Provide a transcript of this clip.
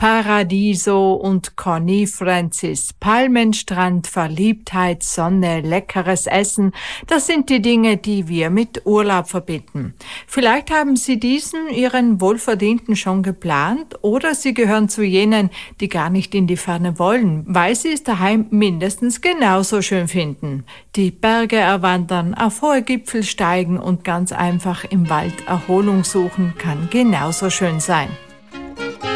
Paradiso und Connie Francis. Palmenstrand, Verliebtheit, Sonne, leckeres Essen. Das sind die Dinge, die wir mit Urlaub verbinden. Vielleicht haben Sie diesen, Ihren wohlverdienten, schon geplant oder Sie gehören zu jenen, die gar nicht in die Ferne wollen, weil sie es daheim mindestens genauso schön finden. Die Berge erwandern, auf hohe Gipfel steigen und ganz einfach im Wald Erholung suchen kann genauso schön sein.